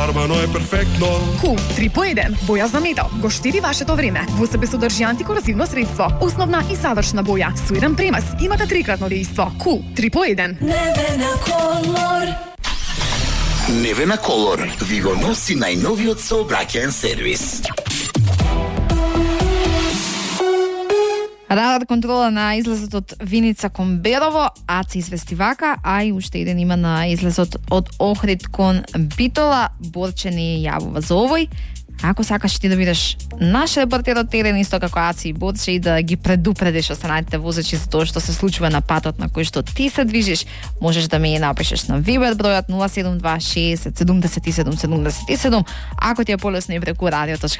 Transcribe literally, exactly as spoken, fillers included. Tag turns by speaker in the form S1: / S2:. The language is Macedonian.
S1: Фармано е перфектно.
S2: Кул три по еден, боја за метал, го штеди вашето време. Во себе содржи антикорозивно средство, основна и завршна боја, со еден премас, имате трикратно дејство. Кул три по еден.
S3: Невена Колор.
S4: Невена Колор ви го носи најновиот сообраќаен сервис.
S5: Радар контрола на излезот од Виница кон Берово, АЦИ извести вака, а и уште еден има на излезот од Охрид кон Битола, Борче не јавува за овој. Ако сакаш ти да бидеш наш репортер од терен, исто како АЦИ и Борче, и да ги предупредиш останатите возачи за тоа што се случува на патот на кој што ти се движиш, можеш да ми ја напишеш на Вибер бројот нула седум два шеесет седумдесет и седум седумдесет и седум, ако ти е полесно и преку радио точка